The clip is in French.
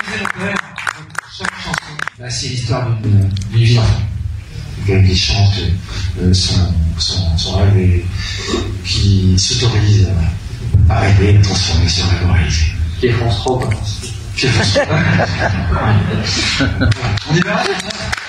Chaque chanson, bah, c'est l'histoire d'une vie d'enfant. Quelqu'un qui chante son rêve et qui s'autorise à rêver, à transformer son rêve en réalité. Qui est France 3, quoi. On y va?